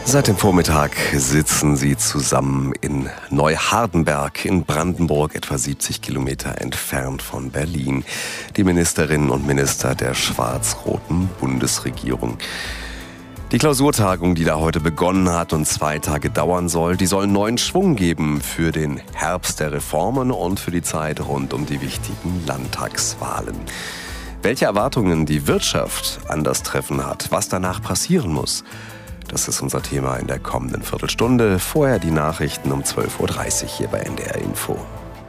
Seit dem Vormittag sitzen sie zusammen in Neuhardenberg in Brandenburg, etwa 70 Kilometer entfernt von Berlin. Die Ministerinnen und Minister der schwarz-roten Bundesregierung. Die Klausurtagung, die da heute begonnen hat und 2 Tage dauern soll, die soll neuen Schwung geben für den Herbst der Reformen und für die Zeit rund um die wichtigen Landtagswahlen. Welche Erwartungen die Wirtschaft an das Treffen hat, was danach passieren muss, das ist unser Thema in der kommenden Viertelstunde. Vorher die Nachrichten um 12.30 Uhr hier bei NDR Info.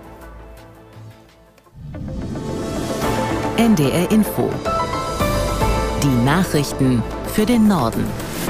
NDR Info. Die Nachrichten für den Norden.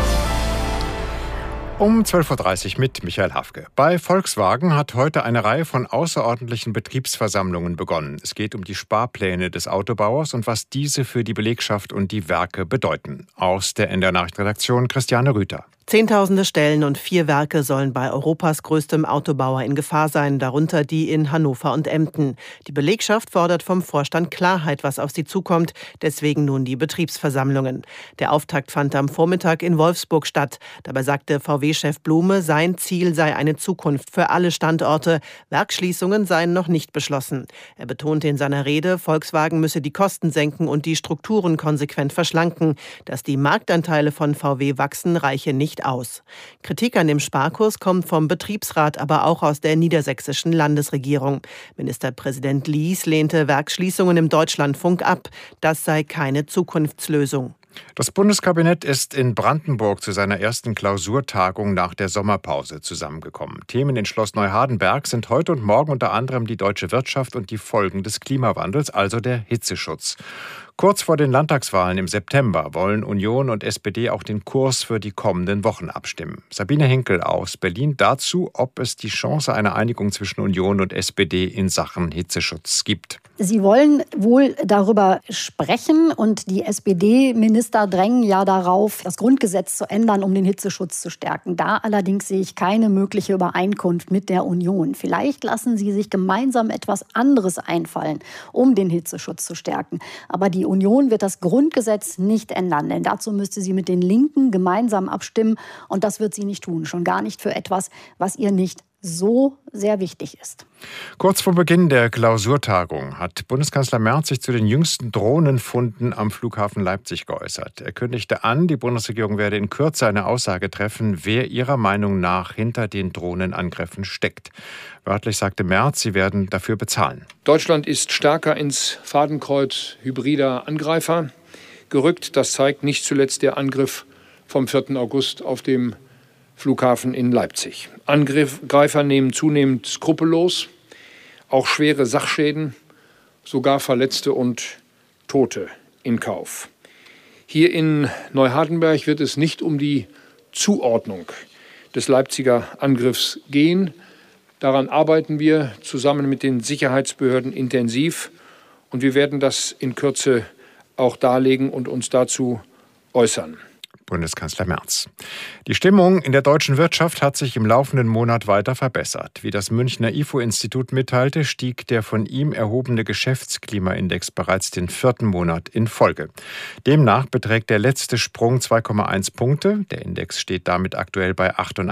Um 12.30 Uhr mit Michael Hafke. Bei Volkswagen hat heute eine Reihe von außerordentlichen Betriebsversammlungen begonnen. Es geht um die Sparpläne des Autobauers und was diese für die Belegschaft und die Werke bedeuten. Aus der NDR Nachrichtenredaktion Christiane Rüther. Zehntausende Stellen und 4 Werke sollen bei Europas größtem Autobauer in Gefahr sein, darunter die in Hannover und Emden. Die Belegschaft fordert vom Vorstand Klarheit, was auf sie zukommt, deswegen nun die Betriebsversammlungen. Der Auftakt fand am Vormittag in Wolfsburg statt. Dabei sagte VW-Chef Blume, sein Ziel sei eine Zukunft für alle Standorte. Werksschließungen seien noch nicht beschlossen. Er betonte in seiner Rede, Volkswagen müsse die Kosten senken und die Strukturen konsequent verschlanken. Dass die Marktanteile von VW wachsen, reiche nicht aus. Kritik an dem Sparkurs kommt vom Betriebsrat, aber auch aus der niedersächsischen Landesregierung. Ministerpräsident Lies lehnte Werksschließungen im Deutschlandfunk ab. Das sei keine Zukunftslösung. Das Bundeskabinett ist in Brandenburg zu seiner ersten Klausurtagung nach der Sommerpause zusammengekommen. Themen in Schloss Neuhardenberg sind heute und morgen unter anderem die deutsche Wirtschaft und die Folgen des Klimawandels, also der Hitzeschutz. Kurz vor den Landtagswahlen im September wollen Union und SPD auch den Kurs für die kommenden Wochen abstimmen. Sabine Henkel aus Berlin dazu, ob es die Chance einer Einigung zwischen Union und SPD in Sachen Hitzeschutz gibt. Sie wollen wohl darüber sprechen und die SPD-Minister drängen ja darauf, das Grundgesetz zu ändern, um den Hitzeschutz zu stärken. Da allerdings sehe ich keine mögliche Übereinkunft mit der Union. Vielleicht lassen sie sich gemeinsam etwas anderes einfallen, um den Hitzeschutz zu stärken. Aber die Union wird das Grundgesetz nicht ändern, denn dazu müsste sie mit den Linken gemeinsam abstimmen und das wird sie nicht tun, schon gar nicht für etwas, was ihr nicht so sehr wichtig ist. Kurz vor Beginn der Klausurtagung hat Bundeskanzler Merz sich zu den jüngsten Drohnenfunden am Flughafen Leipzig geäußert. Er kündigte an, die Bundesregierung werde in Kürze eine Aussage treffen, wer ihrer Meinung nach hinter den Drohnenangriffen steckt. Wörtlich sagte Merz, sie werden dafür bezahlen. Deutschland ist stärker ins Fadenkreuz hybrider Angreifer gerückt. Das zeigt nicht zuletzt der Angriff vom 4. August auf dem Flughafen in Leipzig. Angreifer nehmen zunehmend skrupellos auch schwere Sachschäden, sogar Verletzte und Tote in Kauf. Hier in Neuhardenberg wird es nicht um die Zuordnung des Leipziger Angriffs gehen. Daran arbeiten wir zusammen mit den Sicherheitsbehörden intensiv und wir werden das in Kürze auch darlegen und uns dazu äußern. Bundeskanzler Merz. Die Stimmung in der deutschen Wirtschaft hat sich im laufenden Monat weiter verbessert. Wie das Münchner IFO-Institut mitteilte, stieg der von ihm erhobene Geschäftsklimaindex bereits den 4. Monat in Folge. Demnach beträgt der letzte Sprung 2,1 Punkte. Der Index steht damit aktuell bei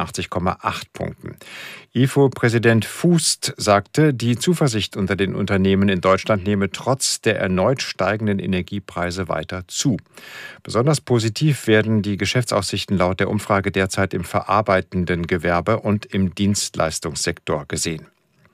88,8 Punkten. IFO-Präsident Fußt sagte, die Zuversicht unter den Unternehmen in Deutschland nehme trotz der erneut steigenden Energiepreise weiter zu. Besonders positiv werden die Geschäftsaussichten laut der Umfrage derzeit im verarbeitenden Gewerbe und im Dienstleistungssektor gesehen.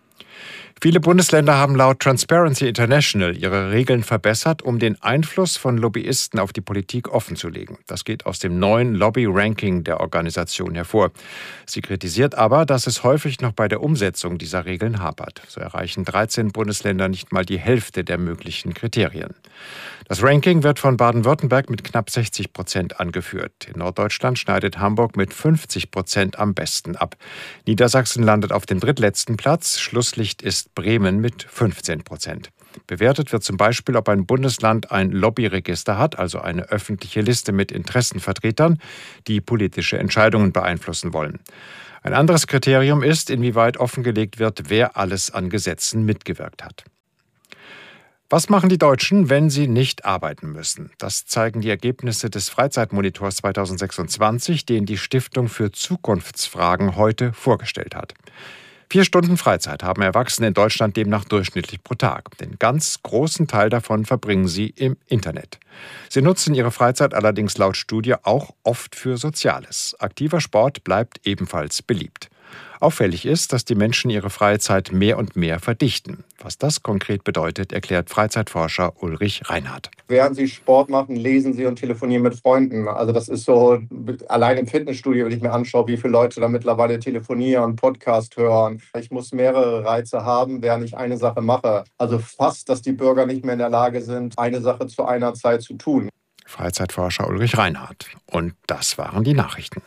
Viele Bundesländer haben laut Transparency International ihre Regeln verbessert, um den Einfluss von Lobbyisten auf die Politik offenzulegen. Das geht aus dem neuen Lobby-Ranking der Organisation hervor. Sie kritisiert aber, dass es häufig noch bei der Umsetzung dieser Regeln hapert. So erreichen 13 Bundesländer nicht mal die Hälfte der möglichen Kriterien. Das Ranking wird von Baden-Württemberg mit knapp 60% angeführt. In Norddeutschland schneidet Hamburg mit 50% am besten ab. Niedersachsen landet auf dem drittletzten Platz. Schlusslicht ist Bremen mit 15%. Bewertet wird zum Beispiel, ob ein Bundesland ein Lobbyregister hat, also eine öffentliche Liste mit Interessenvertretern, die politische Entscheidungen beeinflussen wollen. Ein anderes Kriterium ist, inwieweit offengelegt wird, wer alles an Gesetzen mitgewirkt hat. Was machen die Deutschen, wenn sie nicht arbeiten müssen? Das zeigen die Ergebnisse des Freizeitmonitors 2026, den die Stiftung für Zukunftsfragen heute vorgestellt hat. 4 Stunden Freizeit haben Erwachsene in Deutschland demnach durchschnittlich pro Tag. Den ganz großen Teil davon verbringen sie im Internet. Sie nutzen ihre Freizeit allerdings laut Studie auch oft für Soziales. Aktiver Sport bleibt ebenfalls beliebt. Auffällig ist, dass die Menschen ihre Freizeit mehr und mehr verdichten. Was das konkret bedeutet, erklärt Freizeitforscher Ulrich Reinhardt. Während Sie Sport machen, lesen Sie und telefonieren mit Freunden. Also das ist so, allein im Fitnessstudio, wenn ich mir anschaue, wie viele Leute da mittlerweile telefonieren, Podcast hören. Ich muss mehrere Reize haben, während ich eine Sache mache. Also fast, dass die Bürger nicht mehr in der Lage sind, eine Sache zu einer Zeit zu tun. Freizeitforscher Ulrich Reinhardt. Und das waren die Nachrichten.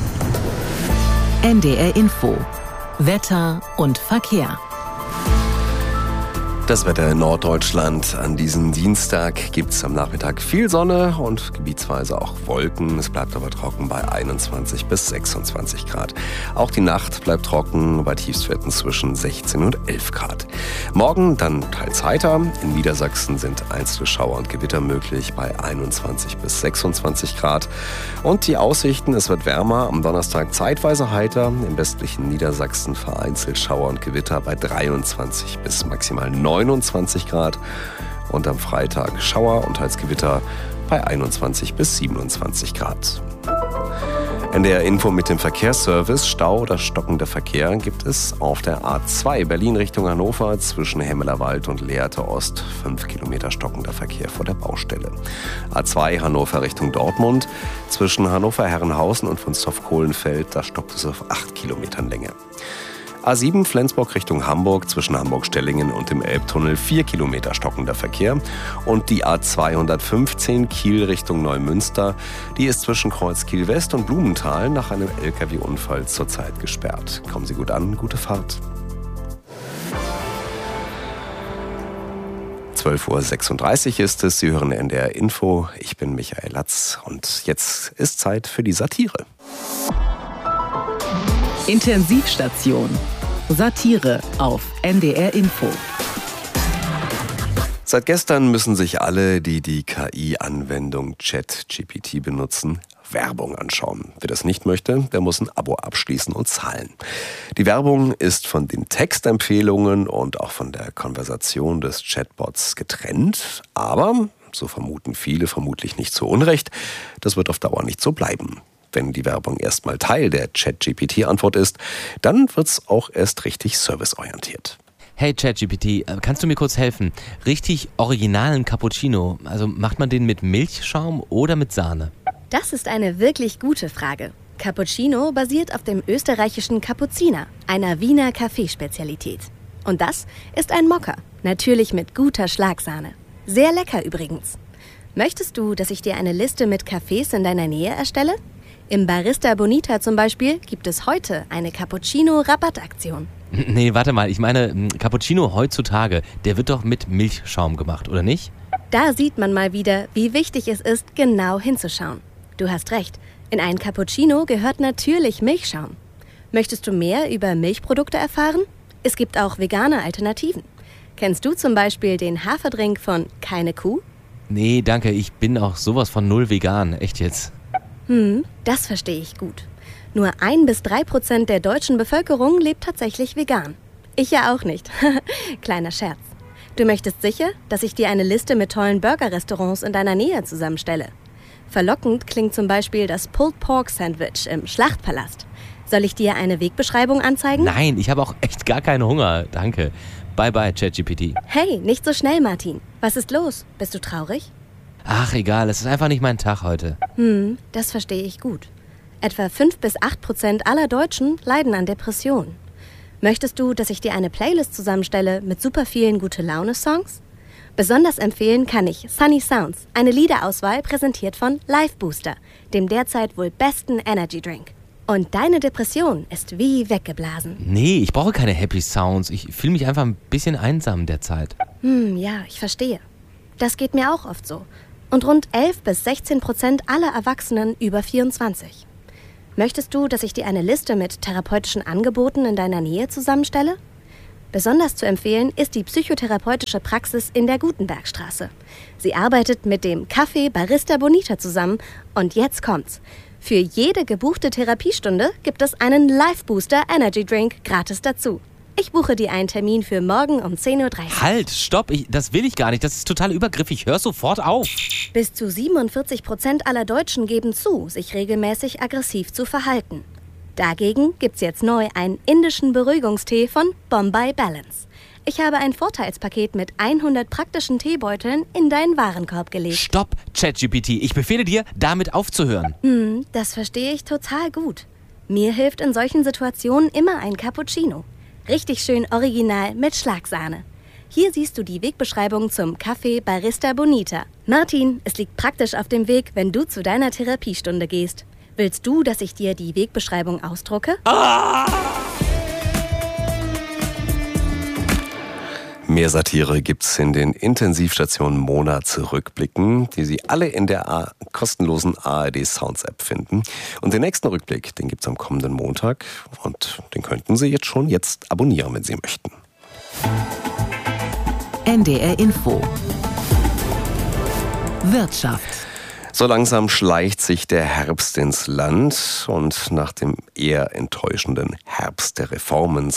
NDR Info. Wetter und Verkehr. Das Wetter in Norddeutschland. An diesem Dienstag gibt es am Nachmittag viel Sonne und gebietsweise auch Wolken. Es bleibt aber trocken bei 21 bis 26 Grad. Auch die Nacht bleibt trocken bei Tiefstwerten zwischen 16 und 11 Grad. Morgen dann teils heiter. In Niedersachsen sind einzelne Schauer und Gewitter möglich bei 21 bis 26 Grad. Und die Aussichten, es wird wärmer. Am Donnerstag zeitweise heiter. Im westlichen Niedersachsen vereinzelt Schauer und Gewitter bei 23 bis maximal 29 Grad und am Freitag Schauer und teils Gewitter bei 21 bis 27 Grad. NDR Info mit dem Verkehrsservice. Stau oder stockender Verkehr gibt es auf der A2 Berlin Richtung Hannover zwischen Hemmelerwald und Lehrte Ost. 5 Kilometer stockender Verkehr vor der Baustelle. A2 Hannover Richtung Dortmund zwischen Hannover-Herrenhausen und Wunstorf-Kohlenfeld. Da stockt es auf 8 Kilometern Länge. A7 Flensburg Richtung Hamburg zwischen Hamburg-Stellingen und dem Elbtunnel 4 Kilometer stockender Verkehr. Und die A215 Kiel Richtung Neumünster, die ist zwischen Kreuzkiel West und Blumenthal nach einem LKW-Unfall zurzeit gesperrt. Kommen Sie gut an, gute Fahrt. 12.36 Uhr ist es. Sie hören NDR Info. Ich bin Michael Latz und jetzt ist Zeit für die Satire. Intensivstation. Satire auf NDR Info. Seit gestern müssen sich alle, die die KI-Anwendung ChatGPT benutzen, Werbung anschauen. Wer das nicht möchte, der muss ein Abo abschließen und zahlen. Die Werbung ist von den Textempfehlungen und auch von der Konversation des Chatbots getrennt. Aber, so vermuten viele, vermutlich nicht zu Unrecht, das wird auf Dauer nicht so bleiben. Wenn die Werbung erstmal Teil der ChatGPT-Antwort ist, dann wird's auch erst richtig serviceorientiert. Hey ChatGPT, kannst du mir kurz helfen? Richtig originalen Cappuccino, also macht man den mit Milchschaum oder mit Sahne? Das ist eine wirklich gute Frage. Cappuccino basiert auf dem österreichischen Kapuziner, einer Wiener Kaffeespezialität. Und das ist ein Mokka, natürlich mit guter Schlagsahne. Sehr lecker übrigens. Möchtest du, dass ich dir eine Liste mit Cafés in deiner Nähe erstelle? Im Barista Bonita zum Beispiel gibt es heute eine Cappuccino-Rabattaktion. Nee, warte mal, ich meine, Cappuccino heutzutage, der wird doch mit Milchschaum gemacht, oder nicht? Da sieht man mal wieder, wie wichtig es ist, genau hinzuschauen. Du hast recht, in einen Cappuccino gehört natürlich Milchschaum. Möchtest du mehr über Milchprodukte erfahren? Es gibt auch vegane Alternativen. Kennst du zum Beispiel den Haferdrink von Keine Kuh? Nee, danke, ich bin auch sowas von null vegan, echt jetzt. Das verstehe ich gut. Nur 1-3% der deutschen Bevölkerung lebt tatsächlich vegan. Ich ja auch nicht. Kleiner Scherz. Du möchtest sicher, dass ich dir eine Liste mit tollen Burger-Restaurants in deiner Nähe zusammenstelle. Verlockend klingt zum Beispiel das Pulled Pork Sandwich im Schlachtpalast. Soll ich dir eine Wegbeschreibung anzeigen? Nein, ich habe auch echt gar keinen Hunger, danke. Bye bye, ChatGPT. Hey, nicht so schnell, Martin. Was ist los? Bist du traurig? Ach, egal, es ist einfach nicht mein Tag heute. Das verstehe ich gut. Etwa 5-8% aller Deutschen leiden an Depressionen. Möchtest du, dass ich dir eine Playlist zusammenstelle mit super vielen Gute-Laune-Songs? Besonders empfehlen kann ich Sunny Sounds, eine Liederauswahl präsentiert von Life Booster, dem derzeit wohl besten Energy Drink. Und deine Depression ist wie weggeblasen. Nee, ich brauche keine Happy Sounds. Ich fühle mich einfach ein bisschen einsam derzeit. Ja, ich verstehe. Das geht mir auch oft so. Und rund 11-16% aller Erwachsenen über 24. Möchtest du, dass ich dir eine Liste mit therapeutischen Angeboten in deiner Nähe zusammenstelle? Besonders zu empfehlen ist die psychotherapeutische Praxis in der Gutenbergstraße. Sie arbeitet mit dem Café Barista Bonita zusammen und jetzt kommt's. Für jede gebuchte Therapiestunde gibt es einen Life-Booster Energy Drink gratis dazu. Ich buche dir einen Termin für morgen um 10:30 Uhr. Halt, stopp, das will ich gar nicht. Das ist total übergriffig. Hör sofort auf. Bis zu 47% aller Deutschen geben zu, sich regelmäßig aggressiv zu verhalten. Dagegen gibt's jetzt neu einen indischen Beruhigungstee von Bombay Balance. Ich habe ein Vorteilspaket mit 100 praktischen Teebeuteln in deinen Warenkorb gelegt. Stopp, ChatGPT. Ich befehle dir, damit aufzuhören. Das verstehe ich total gut. Mir hilft in solchen Situationen immer ein Cappuccino. Richtig schön original mit Schlagsahne. Hier siehst du die Wegbeschreibung zum Café Barista Bonita. Martin, es liegt praktisch auf dem Weg, wenn du zu deiner Therapiestunde gehst. Willst du, dass ich dir die Wegbeschreibung ausdrucke? Mehr Satire gibt's in den Intensivstationen Monatsrückblicken, die Sie alle in der kostenlosen ARD Sounds App finden. Und den nächsten Rückblick, den gibt's am kommenden Montag. Und den könnten Sie jetzt abonnieren, wenn Sie möchten. NDR Info. Wirtschaft. So langsam schleicht sich der Herbst ins Land und nach dem eher enttäuschenden Herbst der Reformen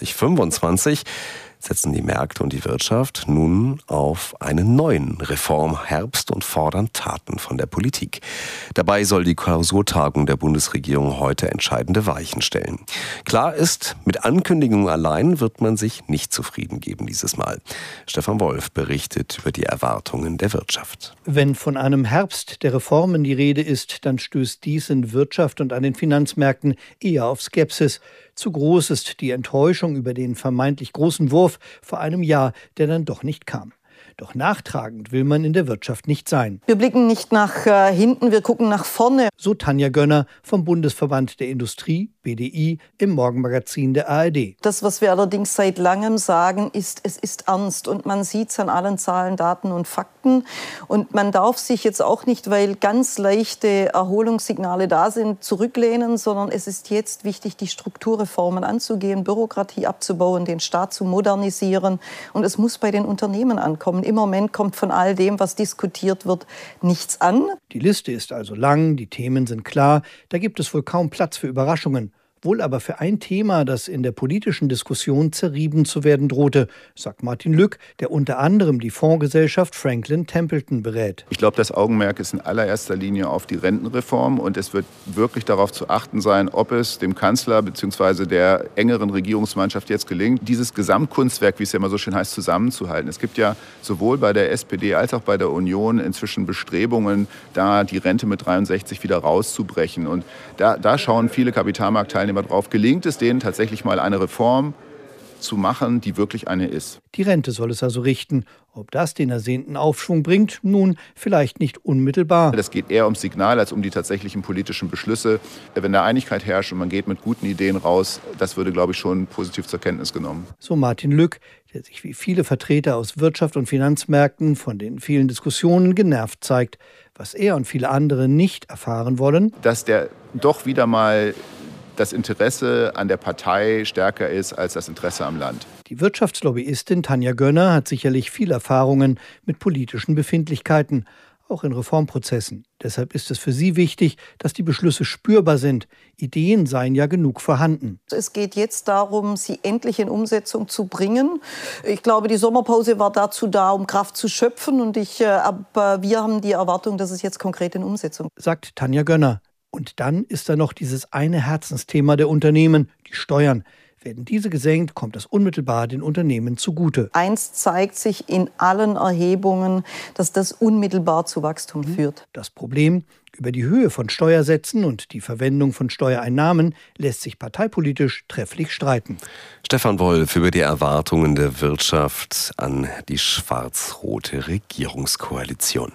2025 setzen die Märkte und die Wirtschaft nun auf einen neuen Reformherbst und fordern Taten von der Politik. Dabei soll die Klausurtagung der Bundesregierung heute entscheidende Weichen stellen. Klar ist, mit Ankündigungen allein wird man sich nicht zufrieden geben dieses Mal. Stefan Wolf berichtet über die Erwartungen der Wirtschaft. Wenn von einem Herbst der Reformen die Rede ist, dann stößt dies in Wirtschaft und an den Finanzmärkten eher auf Skepsis. Zu groß ist die Enttäuschung über den vermeintlich großen Wurf vor einem Jahr, der dann doch nicht kam. Doch nachtragend will man in der Wirtschaft nicht sein. Wir blicken nicht nach hinten, wir gucken nach vorne. So Tanja Gönner vom Bundesverband der Industrie, BDI, im Morgenmagazin der ARD. Das, was wir allerdings seit langem sagen, ist, es ist ernst. Und man sieht es an allen Zahlen, Daten und Fakten. Und man darf sich jetzt auch nicht, weil ganz leichte Erholungssignale da sind, zurücklehnen, sondern es ist jetzt wichtig, die Strukturreformen anzugehen, Bürokratie abzubauen, den Staat zu modernisieren. Und es muss bei den Unternehmen ankommen. Im Moment kommt von all dem, was diskutiert wird, nichts an. Die Liste ist also lang, die Themen sind klar, da gibt es wohl kaum Platz für Überraschungen. Wohl aber für ein Thema, das in der politischen Diskussion zerrieben zu werden drohte, sagt Martin Lück, der unter anderem die Fondsgesellschaft Franklin Templeton berät. Ich glaube, das Augenmerk ist in allererster Linie auf die Rentenreform und es wird wirklich darauf zu achten sein, ob es dem Kanzler bzw. der engeren Regierungsmannschaft jetzt gelingt, dieses Gesamtkunstwerk, wie es ja immer so schön heißt, zusammenzuhalten. Es gibt ja sowohl bei der SPD als auch bei der Union inzwischen Bestrebungen, da die Rente mit 63 wieder rauszubrechen. Und da schauen viele Kapitalmarktteilnehmer drauf, gelingt es denen tatsächlich mal eine Reform zu machen, die wirklich eine ist. Die Rente soll es also richten. Ob das den ersehnten Aufschwung bringt? Nun, vielleicht nicht unmittelbar. Es geht eher ums Signal als um die tatsächlichen politischen Beschlüsse. Wenn da Einigkeit herrscht und man geht mit guten Ideen raus, das würde, glaube ich, schon positiv zur Kenntnis genommen. So Martin Lück, der sich wie viele Vertreter aus Wirtschaft und Finanzmärkten von den vielen Diskussionen genervt zeigt. Was er und viele andere nicht erfahren wollen: dass der doch wieder mal das Interesse an der Partei stärker ist als das Interesse am Land. Die Wirtschaftslobbyistin Tanja Gönner hat sicherlich viel Erfahrungen mit politischen Befindlichkeiten, auch in Reformprozessen. Deshalb ist es für sie wichtig, dass die Beschlüsse spürbar sind. Ideen seien ja genug vorhanden. Es geht jetzt darum, sie endlich in Umsetzung zu bringen. Ich glaube, die Sommerpause war dazu da, um Kraft zu schöpfen. Und wir haben die Erwartung, dass es jetzt konkret in Umsetzung ist. Sagt Tanja Gönner. Und dann ist da noch dieses eine Herzensthema der Unternehmen, die Steuern. Werden diese gesenkt, kommt das unmittelbar den Unternehmen zugute. Eins zeigt sich in allen Erhebungen, dass das unmittelbar zu Wachstum führt. Das Problem: über die Höhe von Steuersätzen und die Verwendung von Steuereinnahmen lässt sich parteipolitisch trefflich streiten. Stefan Wolf über die Erwartungen der Wirtschaft an die schwarz-rote Regierungskoalition.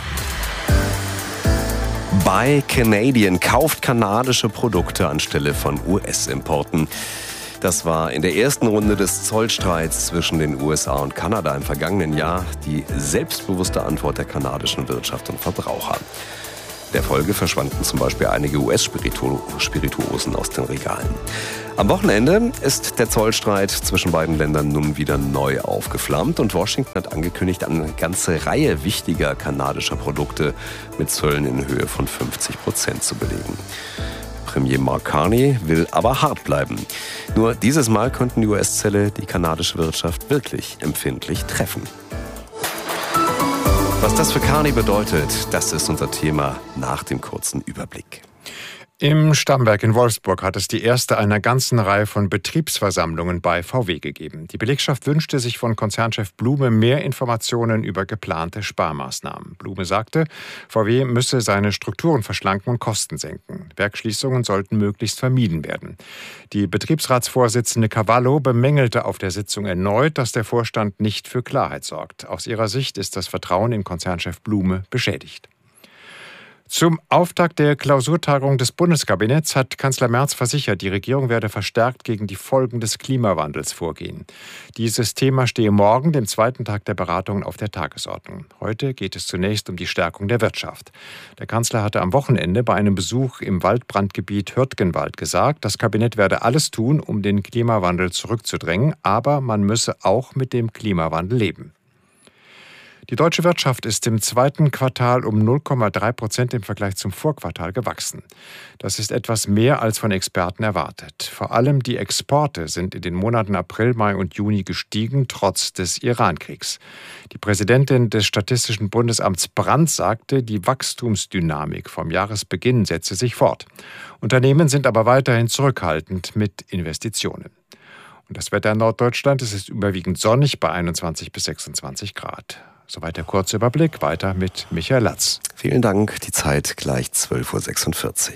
Buy Canadian kauft kanadische Produkte anstelle von US-Importen. Das war in der ersten Runde des Zollstreits zwischen den USA und Kanada im vergangenen Jahr die selbstbewusste Antwort der kanadischen Wirtschaft und Verbraucher. Der Folge verschwanden zum Beispiel einige US-Spirituosen aus den Regalen. Am Wochenende ist der Zollstreit zwischen beiden Ländern nun wieder neu aufgeflammt und Washington hat angekündigt, eine ganze Reihe wichtiger kanadischer Produkte mit Zöllen in Höhe von 50% zu belegen. Premier Mark Carney will aber hart bleiben. Nur dieses Mal könnten die US-Zölle die kanadische Wirtschaft wirklich empfindlich treffen. Was das für Carney bedeutet, das ist unser Thema nach dem kurzen Überblick. Im Stammwerk in Wolfsburg hat es die erste einer ganzen Reihe von Betriebsversammlungen bei VW gegeben. Die Belegschaft wünschte sich von Konzernchef Blume mehr Informationen über geplante Sparmaßnahmen. Blume sagte, VW müsse seine Strukturen verschlanken und Kosten senken. Werksschließungen sollten möglichst vermieden werden. Die Betriebsratsvorsitzende Cavallo bemängelte auf der Sitzung erneut, dass der Vorstand nicht für Klarheit sorgt. Aus ihrer Sicht ist das Vertrauen in Konzernchef Blume beschädigt. Zum Auftakt der Klausurtagung des Bundeskabinetts hat Kanzler Merz versichert, die Regierung werde verstärkt gegen die Folgen des Klimawandels vorgehen. Dieses Thema stehe morgen, dem zweiten Tag der Beratungen, auf der Tagesordnung. Heute geht es zunächst um die Stärkung der Wirtschaft. Der Kanzler hatte am Wochenende bei einem Besuch im Waldbrandgebiet Hürtgenwald gesagt, das Kabinett werde alles tun, um den Klimawandel zurückzudrängen, aber man müsse auch mit dem Klimawandel leben. Die deutsche Wirtschaft ist im zweiten Quartal um 0,3% im Vergleich zum Vorquartal gewachsen. Das ist etwas mehr als von Experten erwartet. Vor allem die Exporte sind in den Monaten April, Mai und Juni gestiegen, trotz des Iran-Kriegs. Die Präsidentin des Statistischen Bundesamts Brandt sagte, die Wachstumsdynamik vom Jahresbeginn setze sich fort. Unternehmen sind aber weiterhin zurückhaltend mit Investitionen. Und das Wetter in Norddeutschland, es ist überwiegend sonnig bei 21 bis 26 Grad. Soweit der kurze Überblick. Weiter mit Michael Latz. Vielen Dank. Die Zeit gleich 12:46 Uhr.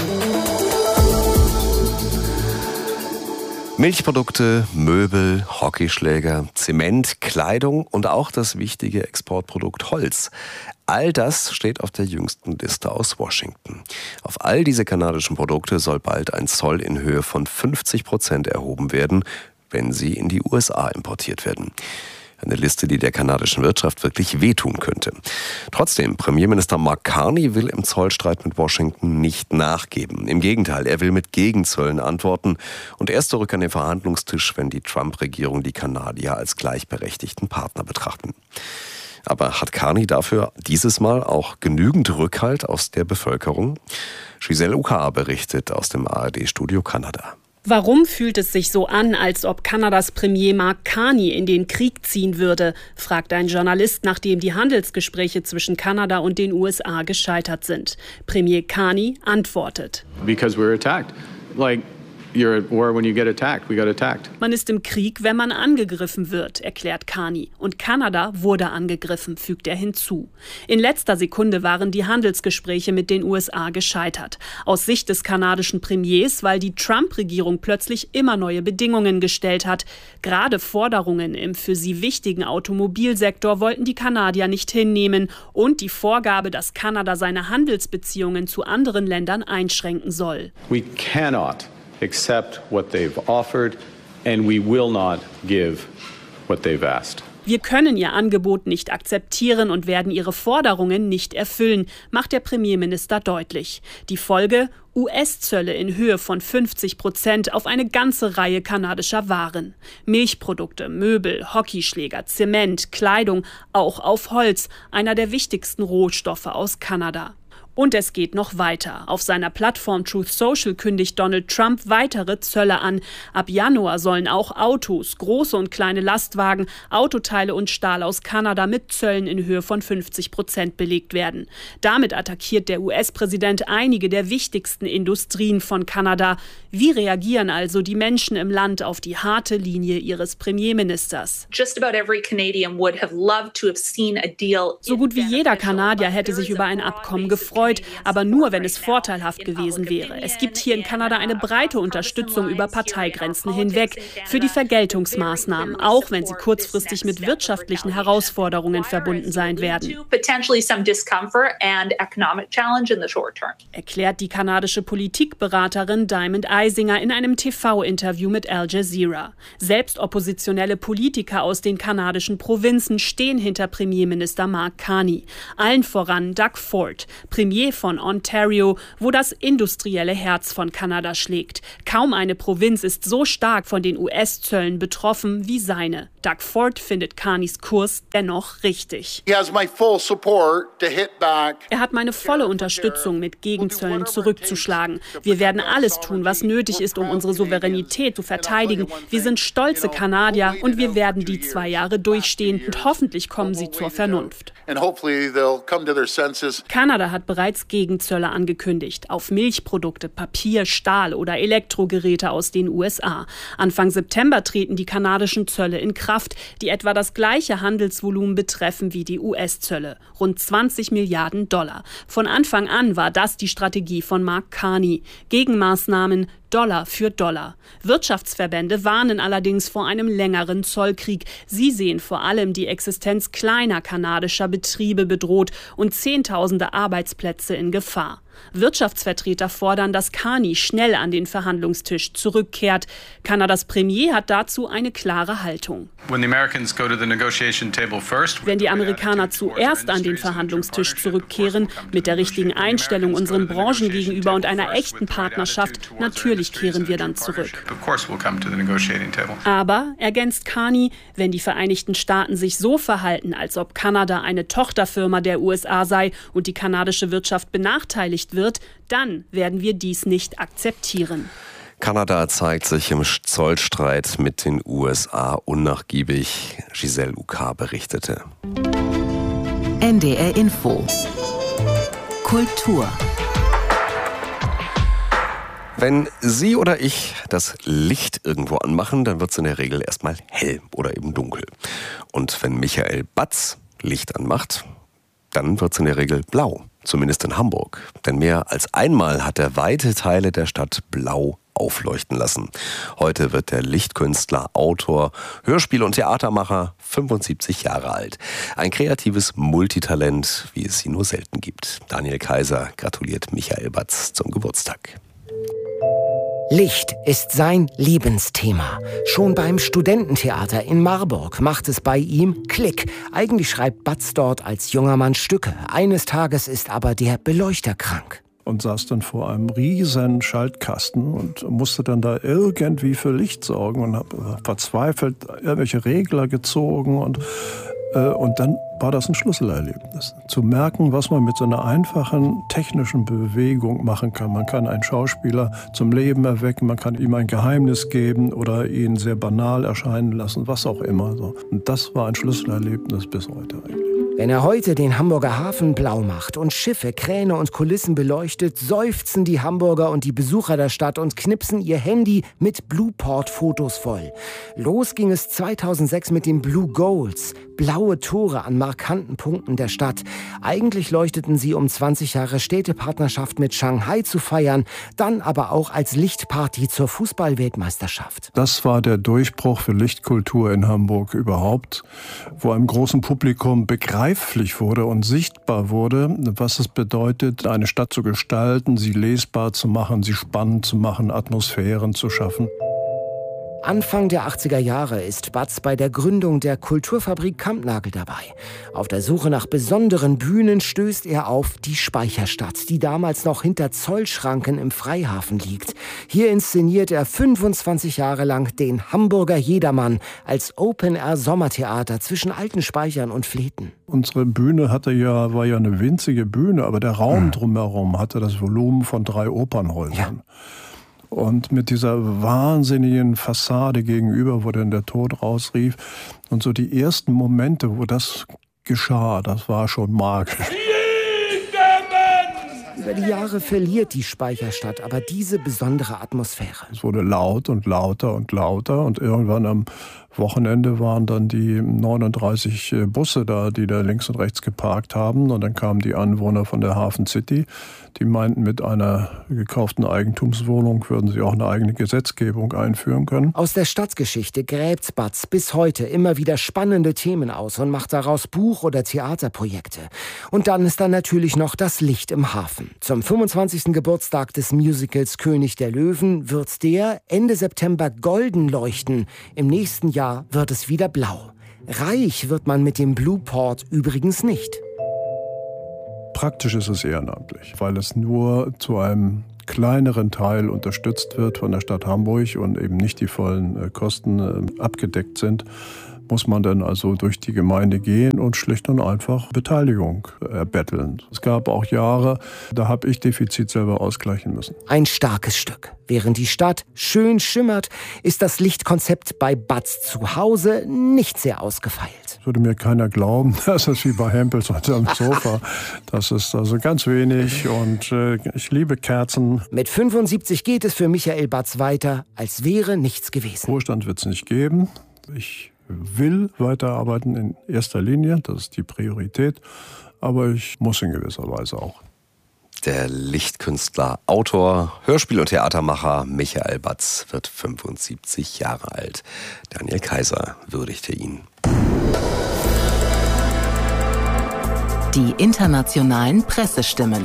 Milchprodukte, Möbel, Hockeyschläger, Zement, Kleidung und auch das wichtige Exportprodukt Holz. All das steht auf der jüngsten Liste aus Washington. Auf all diese kanadischen Produkte soll bald ein Zoll in Höhe von 50% erhoben werden, wenn sie in die USA importiert werden. Eine Liste, die der kanadischen Wirtschaft wirklich wehtun könnte. Trotzdem, Premierminister Mark Carney will im Zollstreit mit Washington nicht nachgeben. Im Gegenteil, er will mit Gegenzöllen antworten und erst zurück an den Verhandlungstisch, wenn die Trump-Regierung die Kanadier als gleichberechtigten Partner betrachten. Aber hat Carney dafür dieses Mal auch genügend Rückhalt aus der Bevölkerung? Giselle Uka berichtet aus dem ARD-Studio Kanada. Warum fühlt es sich so an, als ob Kanadas Premier Mark Carney in den Krieg ziehen würde, fragt ein Journalist, nachdem die Handelsgespräche zwischen Kanada und den USA gescheitert sind. Premier Carney antwortet: Because we're attacked. Like, you're at war when you get attacked. We got attacked. Man ist im Krieg, wenn man angegriffen wird, erklärt Carney. Und Kanada wurde angegriffen, fügt er hinzu. In letzter Sekunde waren die Handelsgespräche mit den USA gescheitert. Aus Sicht des kanadischen Premiers, weil die Trump-Regierung plötzlich immer neue Bedingungen gestellt hat. Gerade Forderungen im für sie wichtigen Automobilsektor wollten die Kanadier nicht hinnehmen. Und die Vorgabe, dass Kanada seine Handelsbeziehungen zu anderen Ländern einschränken soll. We cannot accept what they've offered, and we will not give what they've asked. Wir können ihr Angebot nicht akzeptieren und werden ihre Forderungen nicht erfüllen, macht der Premierminister deutlich. Die Folge: US-Zölle in Höhe von 50% auf eine ganze Reihe kanadischer Waren. Milchprodukte, Möbel, Hockeyschläger, Zement, Kleidung, auch auf Holz, einer der wichtigsten Rohstoffe aus Kanada. Und es geht noch weiter. Auf seiner Plattform Truth Social kündigt Donald Trump weitere Zölle an. Ab Januar sollen auch Autos, große und kleine Lastwagen, Autoteile und Stahl aus Kanada mit Zöllen in Höhe von 50% belegt werden. Damit attackiert der US-Präsident einige der wichtigsten Industrien von Kanada. Wie reagieren also die Menschen im Land auf die harte Linie ihres Premierministers? So gut wie jeder Kanadier hätte sich über ein Abkommen gefreut. Aber nur, wenn es vorteilhaft gewesen wäre. Es gibt hier in Kanada eine breite Unterstützung über Parteigrenzen hinweg für die Vergeltungsmaßnahmen, auch wenn sie kurzfristig mit wirtschaftlichen Herausforderungen verbunden sein werden. Erklärt die kanadische Politikberaterin Diamond Eisinger in einem TV-Interview mit Al Jazeera. Selbst oppositionelle Politiker aus den kanadischen Provinzen stehen hinter Premierminister Mark Carney. Allen voran Doug Ford, Premierminister Premier von Ontario, wo das industrielle Herz von Kanada schlägt. Kaum eine Provinz ist so stark von den US-Zöllen betroffen wie seine. Doug Ford findet Carneys Kurs dennoch richtig. Er hat meine volle Unterstützung, mit Gegenzöllen zurückzuschlagen. Wir werden alles tun, was nötig ist, um unsere Souveränität zu verteidigen. Wir sind stolze Kanadier und wir werden die 2 Jahre durchstehen und hoffentlich kommen sie zur Vernunft. Kanada hat bereits Gegenzölle angekündigt auf Milchprodukte, Papier, Stahl oder Elektrogeräte aus den USA. Anfang September treten die kanadischen Zölle in Kraft, die etwa das gleiche Handelsvolumen betreffen wie die US-Zölle, rund 20 Milliarden $. Von Anfang an war das die Strategie von Mark Carney. Gegenmaßnahmen Dollar für Dollar. Wirtschaftsverbände warnen allerdings vor einem längeren Zollkrieg. Sie sehen vor allem die Existenz kleiner kanadischer Betriebe bedroht und Zehntausende Arbeitsplätze in Gefahr. Wirtschaftsvertreter fordern, dass Carney schnell an den Verhandlungstisch zurückkehrt. Kanadas Premier hat dazu eine klare Haltung. Wenn die Amerikaner zuerst an den Verhandlungstisch zurückkehren, mit der richtigen Einstellung unseren Branchen gegenüber und einer echten Partnerschaft, natürlich kehren wir dann zurück. Aber, ergänzt Carney, wenn die Vereinigten Staaten sich so verhalten, als ob Kanada eine Tochterfirma der USA sei und die kanadische Wirtschaft benachteiligt wird, dann werden wir dies nicht akzeptieren. Kanada zeigt sich im Zollstreit mit den USA unnachgiebig. Giselle Uka berichtete. NDR Info. Kultur. Wenn Sie oder ich das Licht irgendwo anmachen, dann wird es in der Regel erstmal hell oder eben dunkel. Und wenn Michael Batz Licht anmacht, dann wird es in der Regel blau. Zumindest in Hamburg. Denn mehr als einmal hat er weite Teile der Stadt blau aufleuchten lassen. Heute wird der Lichtkünstler, Autor, Hörspiel- und Theatermacher 75 Jahre alt. Ein kreatives Multitalent, wie es sie nur selten gibt. Daniel Kaiser gratuliert Michael Batz zum Geburtstag. Licht ist sein Lebensthema. Schon beim Studententheater in Marburg macht es bei ihm Klick. Eigentlich schreibt Batz dort als junger Mann Stücke. Eines Tages ist aber der Beleuchter krank. Und saß dann vor einem riesen Schaltkasten und musste dann da irgendwie für Licht sorgen und habe verzweifelt irgendwelche Regler gezogen und dann war das ein Schlüsselerlebnis. Zu merken, was man mit so einer einfachen technischen Bewegung machen kann. Man kann einen Schauspieler zum Leben erwecken, man kann ihm ein Geheimnis geben oder ihn sehr banal erscheinen lassen, was auch immer. Und das war ein Schlüsselerlebnis bis heute eigentlich. Wenn er heute den Hamburger Hafen blau macht und Schiffe, Kräne und Kulissen beleuchtet, seufzen die Hamburger und die Besucher der Stadt und knipsen ihr Handy mit Blueport-Fotos voll. Los ging es 2006 mit den Blue Goals, blaue Tore an markanten Punkten der Stadt. Eigentlich leuchteten sie, um 20 Jahre Städtepartnerschaft mit Shanghai zu feiern, dann aber auch als Lichtparty zur Fußball-Weltmeisterschaft. Das war der Durchbruch für Lichtkultur in Hamburg überhaupt, wo einem großen Publikum begreiflich wurde und sichtbar wurde, was es bedeutet, eine Stadt zu gestalten, sie lesbar zu machen, sie spannend zu machen, Atmosphären zu schaffen. Anfang der 80er Jahre ist Batz bei der Gründung der Kulturfabrik Kampnagel dabei. Auf der Suche nach besonderen Bühnen stößt er auf die Speicherstadt, die damals noch hinter Zollschranken im Freihafen liegt. Hier inszeniert er 25 Jahre lang den Hamburger Jedermann als Open-Air-Sommertheater zwischen alten Speichern und Fleten. Unsere Bühne war ja eine winzige Bühne, aber der Raum drumherum hatte das Volumen von 3 Opernhäusern. Ja. Und mit dieser wahnsinnigen Fassade gegenüber, wo dann der Tod rausrief. Und so die ersten Momente, wo das geschah, das war schon magisch. Über die Jahre verliert die Speicherstadt aber diese besondere Atmosphäre. Es wurde laut und lauter und lauter und irgendwann am Wochenende waren dann die 39 Busse da, die da links und rechts geparkt haben. Und dann kamen die Anwohner von der Hafen City, die meinten, mit einer gekauften Eigentumswohnung würden sie auch eine eigene Gesetzgebung einführen können. Aus der Stadtgeschichte gräbt Batz bis heute immer wieder spannende Themen aus und macht daraus Buch- oder Theaterprojekte. Und dann ist da natürlich noch das Licht im Hafen. Zum 25. Geburtstag des Musicals König der Löwen wird der Ende September golden leuchten. Im nächsten Jahr wird es wieder blau. Reich wird man mit dem Blueport übrigens nicht. Praktisch ist es ehrenamtlich, weil es nur zu einem kleineren Teil unterstützt wird von der Stadt Hamburg und eben nicht die vollen Kosten abgedeckt sind, muss man dann also durch die Gemeinde gehen und schlicht und einfach Beteiligung erbetteln. Es gab auch Jahre, da habe ich Defizit selber ausgleichen müssen. Ein starkes Stück. Während die Stadt schön schimmert, ist das Lichtkonzept bei Batz zu Hause nicht sehr ausgefeilt. Würde mir keiner glauben, das ist wie bei Hempels unterm Sofa. Das ist also ganz wenig und ich liebe Kerzen. Mit 75 geht es für Michael Batz weiter, als wäre nichts gewesen. Ruhestand wird es nicht geben. Ich will weiterarbeiten in erster Linie, das ist die Priorität, aber ich muss in gewisser Weise auch. Der Lichtkünstler, Autor, Hörspiel- und Theatermacher Michael Batz wird 75 Jahre alt. Daniel Kaiser würdigte ihn. Die internationalen Pressestimmen.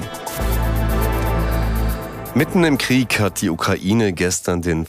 Mitten im Krieg hat die Ukraine gestern den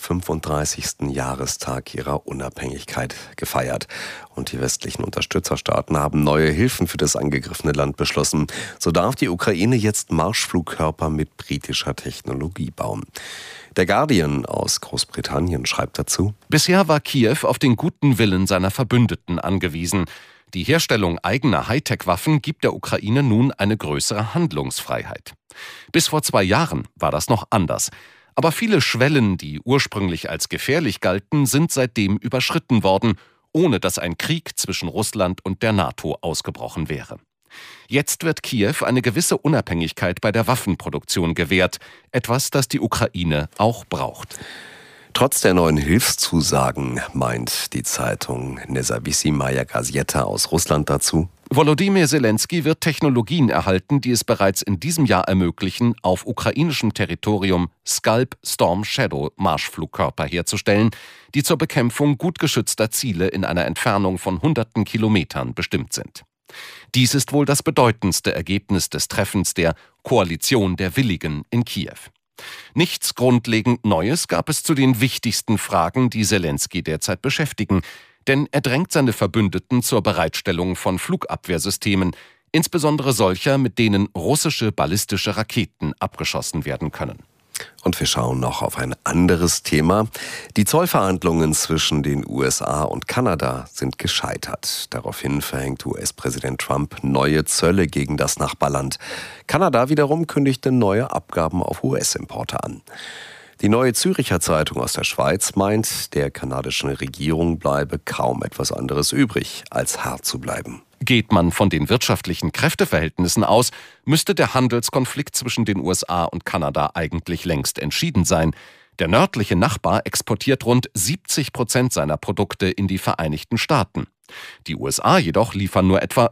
35. Jahrestag ihrer Unabhängigkeit gefeiert. Und die westlichen Unterstützerstaaten haben neue Hilfen für das angegriffene Land beschlossen. So darf die Ukraine jetzt Marschflugkörper mit britischer Technologie bauen. Der Guardian aus Großbritannien schreibt dazu: Bisher war Kiew auf den guten Willen seiner Verbündeten angewiesen. Die Herstellung eigener Hightech-Waffen gibt der Ukraine nun eine größere Handlungsfreiheit. Bis vor 2 Jahren war das noch anders. Aber viele Schwellen, die ursprünglich als gefährlich galten, sind seitdem überschritten worden, ohne dass ein Krieg zwischen Russland und der NATO ausgebrochen wäre. Jetzt wird Kiew eine gewisse Unabhängigkeit bei der Waffenproduktion gewährt, etwas, das die Ukraine auch braucht. Trotz der neuen Hilfszusagen meint die Zeitung Nezawissimaya Gazeta aus Russland dazu: Volodymyr Zelensky wird Technologien erhalten, die es bereits in diesem Jahr ermöglichen, auf ukrainischem Territorium Scalp Storm Shadow Marschflugkörper herzustellen, die zur Bekämpfung gut geschützter Ziele in einer Entfernung von hunderten Kilometern bestimmt sind. Dies ist wohl das bedeutendste Ergebnis des Treffens der Koalition der Willigen in Kiew. Nichts grundlegend Neues gab es zu den wichtigsten Fragen, die Zelensky derzeit beschäftigen, denn er drängt seine Verbündeten zur Bereitstellung von Flugabwehrsystemen, insbesondere solcher, mit denen russische ballistische Raketen abgeschossen werden können. Und wir schauen noch auf ein anderes Thema. Die Zollverhandlungen zwischen den USA und Kanada sind gescheitert. Daraufhin verhängt US-Präsident Trump neue Zölle gegen das Nachbarland. Kanada wiederum kündigte neue Abgaben auf US-Importe an. Die Neue Züricher Zeitung aus der Schweiz meint, der kanadischen Regierung bleibe kaum etwas anderes übrig, als hart zu bleiben. Geht man von den wirtschaftlichen Kräfteverhältnissen aus, müsste der Handelskonflikt zwischen den USA und Kanada eigentlich längst entschieden sein. Der nördliche Nachbar exportiert rund 70% seiner Produkte in die Vereinigten Staaten. Die USA jedoch liefern nur etwa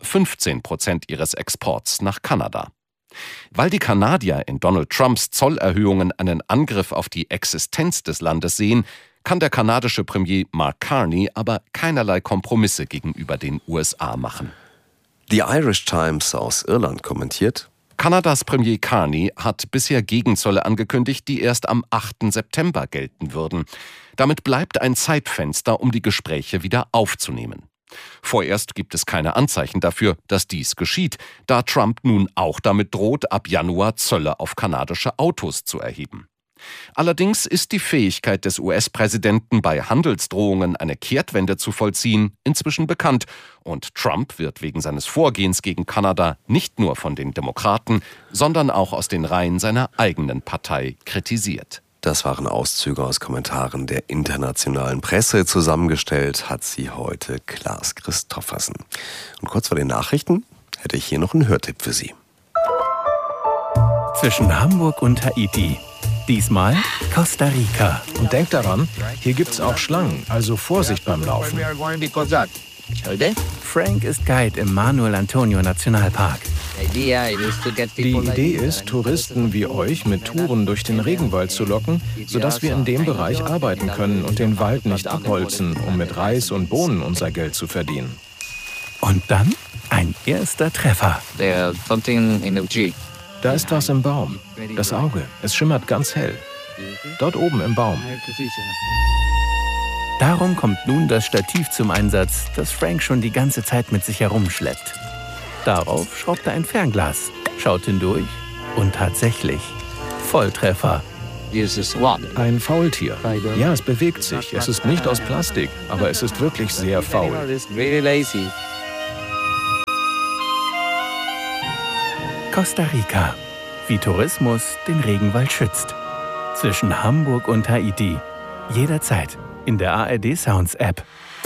15% ihres Exports nach Kanada. Weil die Kanadier in Donald Trumps Zollerhöhungen einen Angriff auf die Existenz des Landes sehen, kann der kanadische Premier Mark Carney aber keinerlei Kompromisse gegenüber den USA machen. Die Irish Times aus Irland kommentiert: Kanadas Premier Carney hat bisher Gegenzölle angekündigt, die erst am 8. September gelten würden. Damit bleibt ein Zeitfenster, um die Gespräche wieder aufzunehmen. Vorerst gibt es keine Anzeichen dafür, dass dies geschieht, da Trump nun auch damit droht, ab Januar Zölle auf kanadische Autos zu erheben. Allerdings ist die Fähigkeit des US-Präsidenten, bei Handelsdrohungen eine Kehrtwende zu vollziehen, inzwischen bekannt. Und Trump wird wegen seines Vorgehens gegen Kanada nicht nur von den Demokraten, sondern auch aus den Reihen seiner eigenen Partei kritisiert. Das waren Auszüge aus Kommentaren der internationalen Presse. Zusammengestellt hat sie heute Klaas Christoffersen. Und kurz vor den Nachrichten hätte ich hier noch einen Hörtipp für Sie. Zwischen Hamburg und Haiti. Diesmal Costa Rica. Und denkt daran, hier gibt's auch Schlangen, also Vorsicht beim Laufen. Frank ist Guide im Manuel Antonio Nationalpark. Die Idee ist, Touristen wie euch mit Touren durch den Regenwald zu locken, sodass wir in dem Bereich arbeiten können und den Wald nicht abholzen, um mit Reis und Bohnen unser Geld zu verdienen. Und dann ein erster Treffer. Da ist was im Baum. Das Auge. Es schimmert ganz hell. Dort oben im Baum. Darum kommt nun das Stativ zum Einsatz, das Frank schon die ganze Zeit mit sich herumschleppt. Darauf schraubt er ein Fernglas. schaut hindurch und tatsächlich Volltreffer. Ein Faultier. Ja, es bewegt sich. Es ist nicht aus Plastik, aber es ist wirklich sehr faul. Costa Rica. Wie Tourismus den Regenwald schützt. Zwischen Hamburg und Tahiti. Jederzeit in der ARD Sounds App.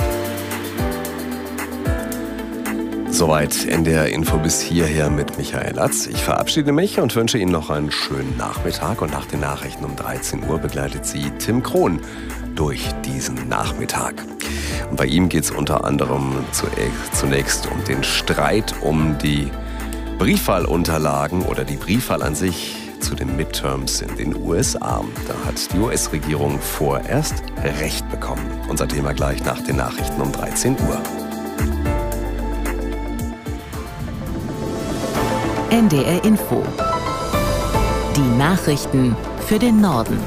Soweit NDR Info bis hierher mit Michael Latz. Ich verabschiede mich und wünsche Ihnen noch einen schönen Nachmittag. Und nach den Nachrichten um 13 Uhr begleitet Sie Tim Krohn durch diesen Nachmittag. Und bei ihm geht es unter anderem zunächst um den Streit um die Briefwahlunterlagen oder die Briefwahl an sich zu den Midterms in den USA. Da hat die US-Regierung vorerst Recht bekommen. Unser Thema gleich nach den Nachrichten um 13 Uhr. NDR Info. Die Nachrichten für den Norden.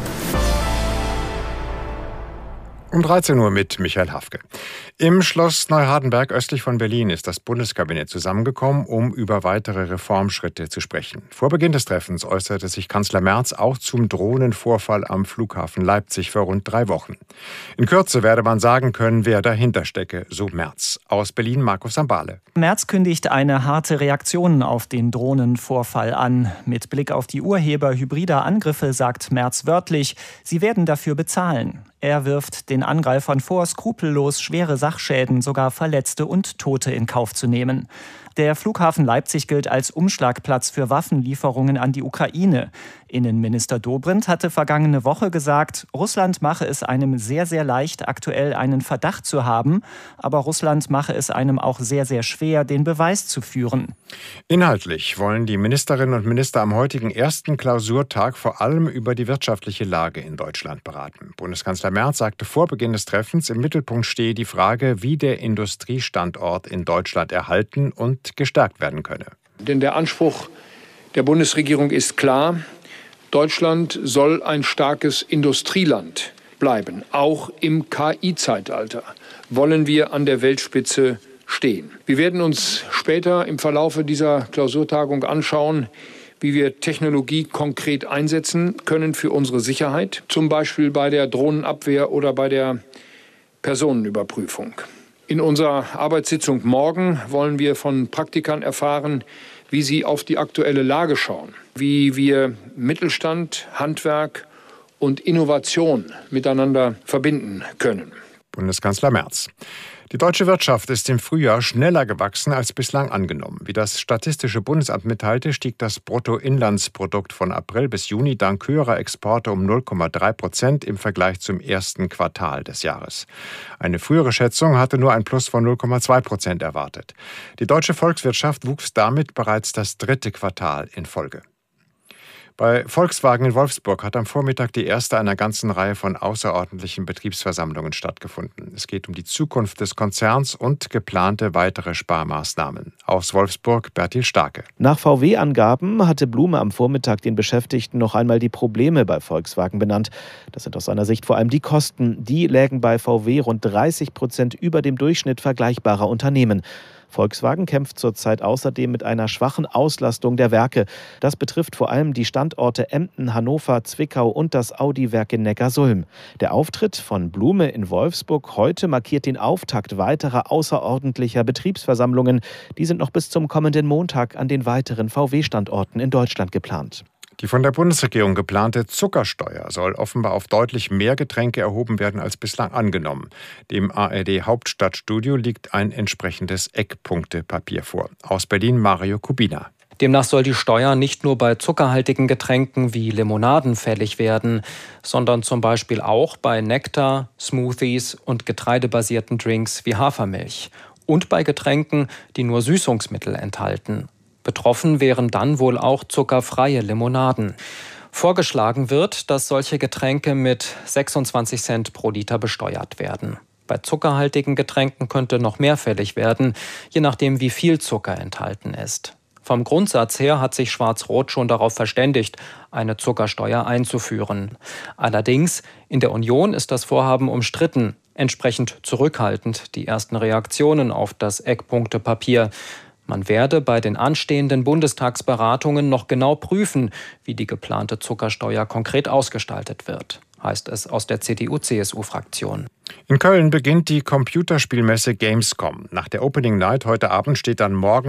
Um 13 Uhr mit Michael Hafke. Im Schloss Neuhardenberg östlich von Berlin ist das Bundeskabinett zusammengekommen, um über weitere Reformschritte zu sprechen. Vor Beginn des Treffens äußerte sich Kanzler Merz auch zum Drohnenvorfall am Flughafen Leipzig vor rund 3 Wochen. In Kürze werde man sagen können, wer dahinter stecke, so Merz. Aus Berlin Markus Sambale. Merz kündigt eine harte Reaktion auf den Drohnenvorfall an. Mit Blick auf die Urheber hybrider Angriffe sagt Merz wörtlich, sie werden dafür bezahlen. Er wirft den Angreifern vor, skrupellos schwere Sachschäden, sogar Verletzte und Tote in Kauf zu nehmen. Der Flughafen Leipzig gilt als Umschlagplatz für Waffenlieferungen an die Ukraine. Innenminister Dobrindt hatte vergangene Woche gesagt, Russland mache es einem sehr, sehr leicht, aktuell einen Verdacht zu haben. Aber Russland mache es einem auch sehr, sehr schwer, den Beweis zu führen. Inhaltlich wollen die Ministerinnen und Minister am heutigen ersten Klausurtag vor allem über die wirtschaftliche Lage in Deutschland beraten. Bundeskanzler Merz sagte vor Beginn des Treffens, im Mittelpunkt stehe die Frage, wie der Industriestandort in Deutschland erhalten und gestärkt werden könne. Denn der Anspruch der Bundesregierung ist klar. Deutschland soll ein starkes Industrieland bleiben. Auch im KI-Zeitalter wollen wir an der Weltspitze stehen. Wir werden uns später im Verlaufe dieser Klausurtagung anschauen, wie wir Technologie konkret einsetzen können für unsere Sicherheit, zum Beispiel bei der Drohnenabwehr oder bei der Personenüberprüfung. In unserer Arbeitssitzung morgen wollen wir von Praktikern erfahren, wie sie auf die aktuelle Lage schauen, wie wir Mittelstand, Handwerk und Innovation miteinander verbinden können. Bundeskanzler Merz. Die deutsche Wirtschaft ist im Frühjahr schneller gewachsen als bislang angenommen. Wie das Statistische Bundesamt mitteilte, stieg das Bruttoinlandsprodukt von April bis Juni dank höherer Exporte um 0,3% im Vergleich zum ersten Quartal des Jahres. Eine frühere Schätzung hatte nur ein Plus von 0,2% erwartet. Die deutsche Volkswirtschaft wuchs damit bereits das 3. Quartal in Folge. Bei Volkswagen in Wolfsburg hat am Vormittag die erste einer ganzen Reihe von außerordentlichen Betriebsversammlungen stattgefunden. Es geht um die Zukunft des Konzerns und geplante weitere Sparmaßnahmen. Aus Wolfsburg Bertil Starke. Nach VW-Angaben hatte Blume am Vormittag den Beschäftigten noch einmal die Probleme bei Volkswagen benannt. Das sind aus seiner Sicht vor allem die Kosten. Die lägen bei VW rund 30% über dem Durchschnitt vergleichbarer Unternehmen. Volkswagen kämpft zurzeit außerdem mit einer schwachen Auslastung der Werke. Das betrifft vor allem die Standorte Emden, Hannover, Zwickau und das Audi-Werk in Neckarsulm. Der Auftritt von Blume in Wolfsburg heute markiert den Auftakt weiterer außerordentlicher Betriebsversammlungen. Die sind noch bis zum kommenden Montag an den weiteren VW-Standorten in Deutschland geplant. Die von der Bundesregierung geplante Zuckersteuer soll offenbar auf deutlich mehr Getränke erhoben werden als bislang angenommen. Dem ARD-Hauptstadtstudio liegt ein entsprechendes Eckpunktepapier vor. Aus Berlin Mario Kubina. Demnach soll die Steuer nicht nur bei zuckerhaltigen Getränken wie Limonaden fällig werden, sondern zum Beispiel auch bei Nektar, Smoothies und getreidebasierten Drinks wie Hafermilch. Und bei Getränken, die nur Süßungsmittel enthalten. Betroffen wären dann wohl auch zuckerfreie Limonaden. Vorgeschlagen wird, dass solche Getränke mit 26 Cent pro Liter besteuert werden. Bei zuckerhaltigen Getränken könnte noch mehr fällig werden, je nachdem, wie viel Zucker enthalten ist. Vom Grundsatz her hat sich Schwarz-Rot schon darauf verständigt, eine Zuckersteuer einzuführen. Allerdings, in der Union ist das Vorhaben umstritten, entsprechend zurückhaltend die ersten Reaktionen auf das Eckpunktepapier. Man werde bei den anstehenden Bundestagsberatungen noch genau prüfen, wie die geplante Zuckersteuer konkret ausgestaltet wird, heißt es aus der CDU-CSU-Fraktion. In Köln beginnt die Computerspielmesse Gamescom. Nach der Opening Night heute Abend steht dann morgen